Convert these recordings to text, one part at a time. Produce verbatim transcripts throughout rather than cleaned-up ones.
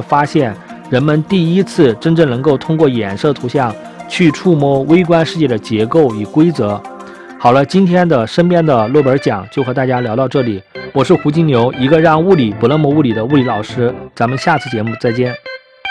发现人们第一次真正能够通过眼色图像去触摸微观世界的结构与规则。好了，今天的身边的诺贝尔奖就和大家聊到这里，我是胡金牛，一个让物理不那么物理的物理老师，咱们下次节目再见。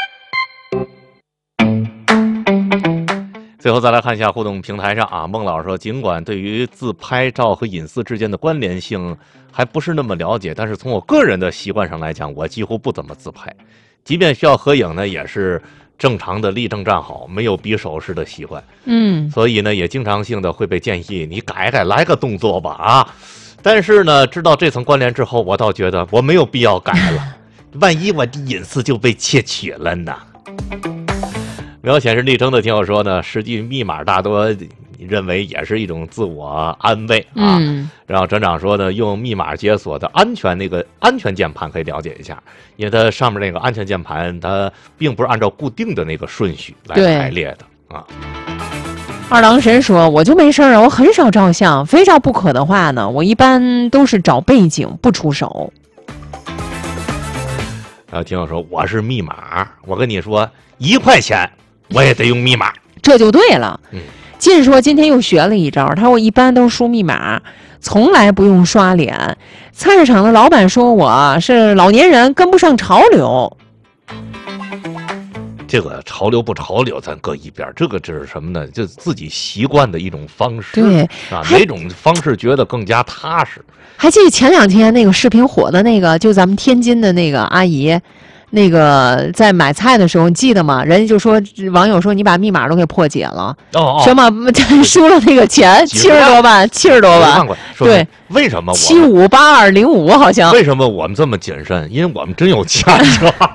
最后再来看一下互动平台上啊，孟老师说，尽管对于自拍照和隐私之间的关联性还不是那么了解，但是从我个人的习惯上来讲，我几乎不怎么自拍，即便需要合影呢，也是正常的立正站好，没有比手势的习惯。 嗯， 所以呢，也经常性的会被建议你改改，来个动作吧啊。但是呢，知道这层关联之后，我倒觉得我没有必要改了，万一我的隐私就被窃取了呢。没有显示昵称的听友说呢，实际密码大多认为也是一种自我安慰啊。 嗯， 然后船长说呢，用密码解锁的安全那个安全键盘可以了解一下，因为它上面那个安全键盘它并不是按照固定的那个顺序来排列的啊。 二郎神说，我就没事啊，我很少照相，非照不可的话呢，我一般都是找背景不出手。 然后听友说，我是密码，我跟你说一块钱我也得用密码， 这就对了。 嗯， 晋说今天又学了一招，他说我一般都输密码，从来不用刷脸。菜市场的老板说我是老年人跟不上潮流。 这个潮流不潮流咱搁一边，这个就是什么呢？就自己习惯的一种方式。 对啊，哪种方式觉得更加踏实？ 还记得前两天那个视频火的那个，就咱们天津的那个阿姨，那个在买菜的时候，你记得吗？人家就说，网友说你把密码都给破解了， 哦哦， 什么输了那个钱七十多万，七十多万，对， 为什么七五八二零五好像？ 为什么我们这么谨慎？因为我们真有钱抓。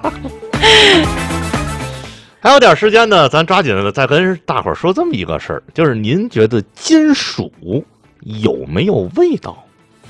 还有点时间呢，咱抓紧了再跟大伙儿说这么一个事儿，就是您觉得金属有没有味道？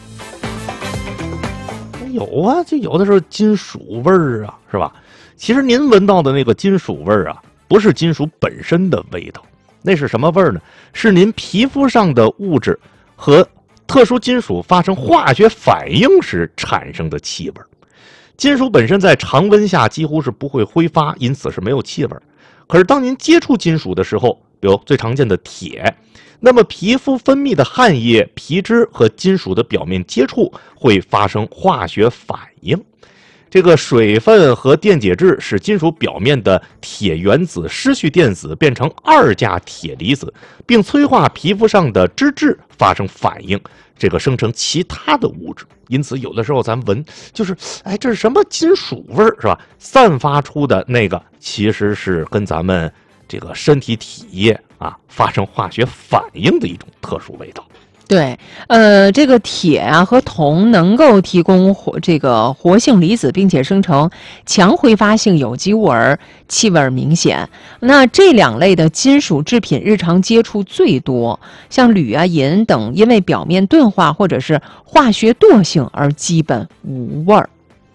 有啊，就有的时候金属味儿啊，是吧？其实您闻到的那个金属味儿啊，不是金属本身的味道，那是什么味儿呢？是您皮肤上的物质和特殊金属发生化学反应时产生的气味。金属本身在常温下几乎是不会挥发，因此是没有气味。可是当您接触金属的时候，比如最常见的铁，那么皮肤分泌的汗液、皮脂和金属的表面接触会发生化学反应。这个水分和电解质使金属表面的铁原子失去电子变成二价铁离子，并催化皮肤上的脂质发生反应，这个生成其他的物质。因此有的时候咱闻就是哎，这是什么金属味儿，是吧？散发出的那个其实是跟咱们这个身体体液啊发生化学反应的一种特殊味道。 对，呃，这个铁啊和铜能够提供活这个活性离子，并且生成强挥发性有机物而气味明显。那这两类的金属制品日常接触最多，像铝啊、银等，因为表面钝化或者是化学惰性而基本无味儿。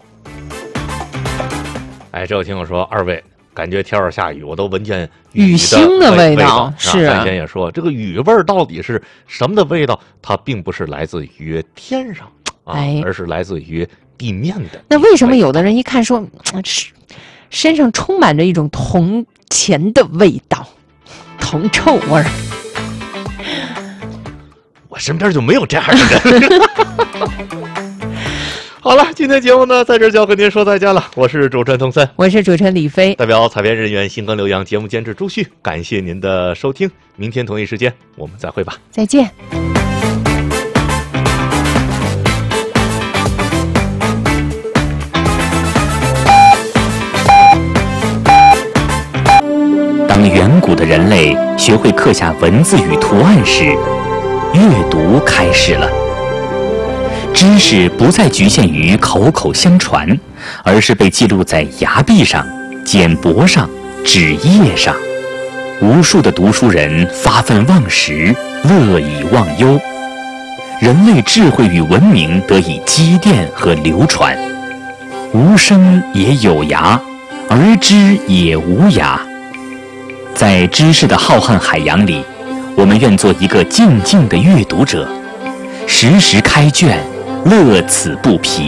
哎，这位听友说，二位感觉天儿下雨，我都闻见雨雨腥的味道。是啊，咱先也说，这个雨味到底是什么的味道？它并不是来自于天上啊， 哎、 而是来自于地面的。 那为什么有的人一看说，身上充满着一种铜钱的味道，铜臭味儿？ 我身边就没有这样的人。好了，今天节目呢，在这就要跟您说再见了。我是主持人童森， 我是主持人李飞， 代表采编人员新更刘洋，节目监制朱旭，感谢您的收听。明天同一时间我们再会吧， 再见。 当远古的人类学会刻下文字与图案时，阅读开始了。知识不再局限于口口相传，而是被记录在崖壁上、简帛上、纸页上。无数的读书人发愤忘食，乐以忘忧，人类智慧与文明得以积淀和流传。无声也有涯，而知也无涯。在知识的浩瀚海洋里，我们愿做一个静静的阅读者，时时开卷，乐此不疲。